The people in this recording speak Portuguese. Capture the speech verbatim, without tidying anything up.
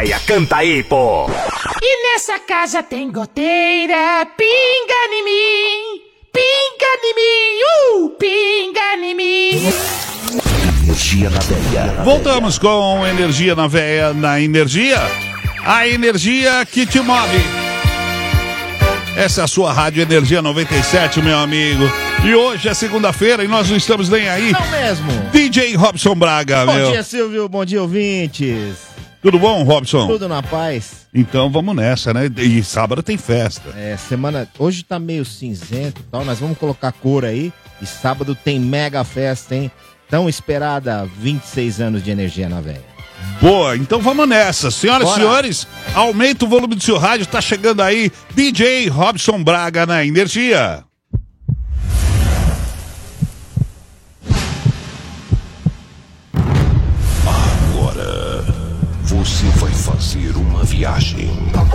Canta aí, pô! E nessa casa tem goteira, pinga em mim, pinga em mim, uh, pinga em mim. Energia na veia. Voltamos com Energia na Veia, na Energia, a energia que te move. Essa é a sua rádio Energia noventa e sete, meu amigo. E hoje é segunda-feira e nós não estamos nem aí. Não mesmo. D J Robson Braga, Bom meu. dia, Silvio. Bom dia, ouvintes. Tudo bom, Robson? Tudo na paz. Então vamos nessa, né? E sábado tem festa. É, semana... Hoje tá meio cinzento e tal, nós vamos colocar cor aí. E sábado tem mega festa, hein? Tão esperada, vinte e seis anos de Energia na Veia. Boa, então vamos nessa. Senhoras e Bora. senhores, aumenta o volume do seu rádio, tá chegando aí D J Robson Braga na Energia. Agora você vai fazer uma viagem